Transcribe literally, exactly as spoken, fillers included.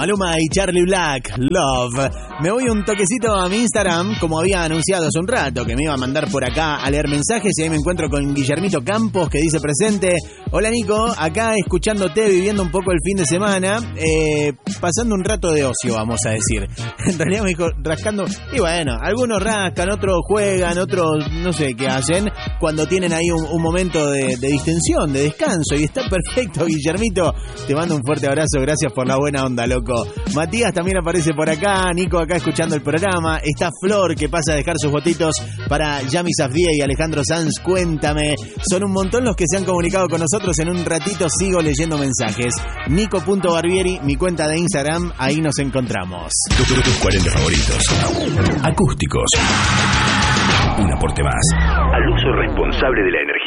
Maluma y Charlie Black, Love. Me voy un toquecito a mi Instagram, como había anunciado hace un rato, que me iba a mandar por acá a leer mensajes, y ahí me encuentro con Guillermito Campos, que dice presente. Hola Nico, acá escuchándote, viviendo un poco el fin de semana, eh, pasando un rato de ocio, vamos a decir. En realidad me dijo rascando, y bueno, algunos rascan, otros juegan, otros no sé qué hacen, cuando tienen ahí un, un momento de, de distensión, de descanso, y está perfecto, Guillermito. Te mando un fuerte abrazo, gracias por la buena onda, loco. Matías también aparece por acá, Nico acá escuchando el programa, está Flor que pasa a dejar sus votitos para Yami Safdie y Alejandro Sanz, cuéntame, son un montón los que se han comunicado con nosotros, en un ratito sigo leyendo mensajes. Nico punto Barbieri, mi cuenta de Instagram, ahí nos encontramos. Tus cuarenta favoritos acústicos, un aporte más al uso responsable de la energía.